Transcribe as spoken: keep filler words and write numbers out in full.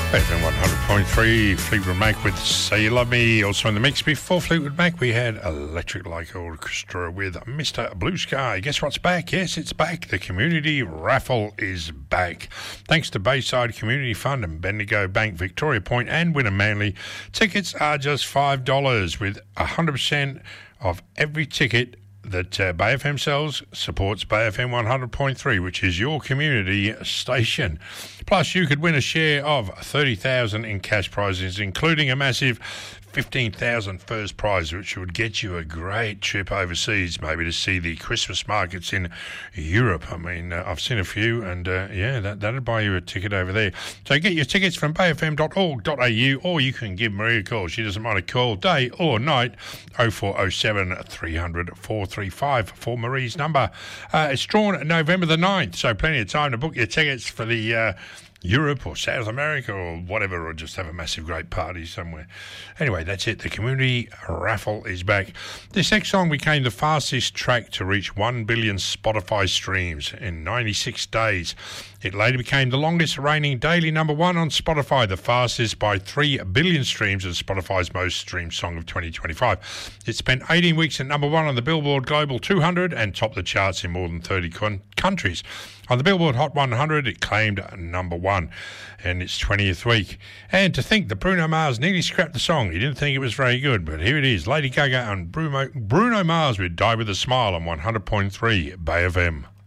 F M one hundred point three, Fleetwood Mac with Say You Love Me. Also in the mix before Fleetwood Mac, we had Electric Light Orchestra with Mister Blue Sky. Guess what's back? Yes, it's back. The community raffle is back. Thanks to Bayside Community Fund and Bendigo Bank, Victoria Point and Wynnum Manly, tickets are just five dollars with one hundred percent of every ticket that uh, Bay F M sells supports Bay F M one hundred point three, which is your community station. Plus, you could win a share of thirty thousand dollars in cash prizes, including a massive fifteen thousand dollars first prize, which would get you a great trip overseas, maybe to see the Christmas markets in Europe. I mean, uh, I've seen a few, and uh, yeah, that, that'd buy you a ticket over there. So get your tickets from bay f m dot org dot a u, or you can give Maria a call. She doesn't mind a call, day or night, oh four oh seven, three hundred, four three five for Marie's number. Uh, it's drawn November the ninth, so plenty of time to book your tickets for the Uh, Europe or South America or whatever, or just have a massive great party somewhere. Anyway, that's it. The community raffle is back. This next song became the fastest track to reach one billion Spotify streams in ninety-six days. It later became the longest reigning daily number one on Spotify, the fastest by three billion streams, and Spotify's most streamed song of twenty twenty-five. It spent eighteen weeks at number one on the Billboard Global two hundred and topped the charts in more than thirty con- countries. On the Billboard Hot one hundred, it claimed number one in its twentieth week. And to think that Bruno Mars nearly scrapped the song. He didn't think it was very good, but here it is. Lady Gaga and Bruno, Bruno Mars with Die With A Smile on one hundred point three Bay F M.